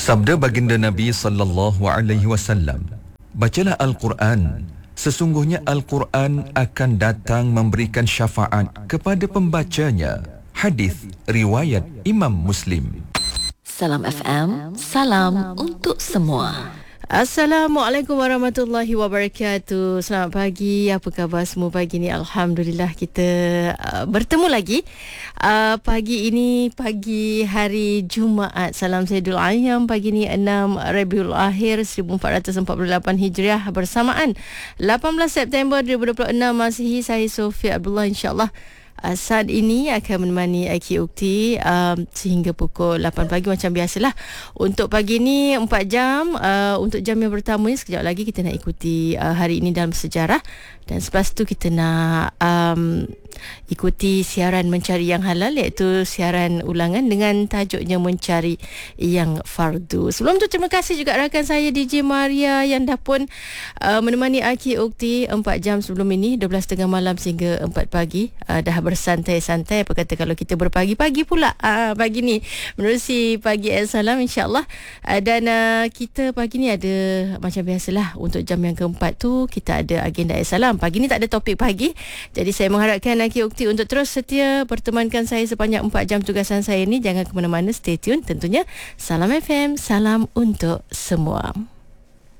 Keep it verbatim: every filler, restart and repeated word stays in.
Sabda baginda Nabi sallallahu alaihi wasallam, bacalah Al-Quran. Sesungguhnya Al-Quran akan datang memberikan syafaat kepada pembacanya. Hadis riwayat Imam Muslim. Salam F M, salam untuk semua. Assalamualaikum warahmatullahi wabarakatuh. Selamat pagi. Apa khabar semua pagi ni? Alhamdulillah kita uh, bertemu lagi uh, pagi ini, pagi hari Jumaat. Salam Sayyidul Ayyam. Pagi ni enam Rabiul Akhir seribu empat ratus empat puluh lapan Hijriah bersamaan lapan belas September dua ribu dua puluh enam Masihi. Saya Sofia Abdullah, insya-Allah Uh, saat ini akan menemani Aki Ukti um, sehingga pukul lapan pagi macam biasalah. Untuk pagi ni empat jam. Uh, untuk jam yang pertama ni sekejap lagi kita nak ikuti uh, hari ini dalam sejarah. Dan selepas tu kita nak um, ikuti siaran Mencari Yang Halal, iaitu siaran ulangan dengan tajuknya Mencari Yang Fardu. Sebelum tu terima kasih juga rakan saya D J Maria yang dah pun uh, menemani Aki Ukti empat jam sebelum ini, dua belas tiga puluh malam sehingga empat pagi. Uh, dah bersantai-santai, apa kata kalau kita berpagi-pagi pula uh, pagi ni menerusi Pagi Al Salam, insyaAllah. Uh, dan uh, kita pagi ni ada macam biasalah, untuk jam yang keempat tu kita ada agenda Al Salam. Pagi ni tak ada topik pagi, jadi saya mengharapkan Aki Ukti untuk terus setia pertemankan saya sepanjang empat jam tugasan saya ni. Jangan ke mana-mana, stay tune tentunya. Salam F M, salam untuk semua.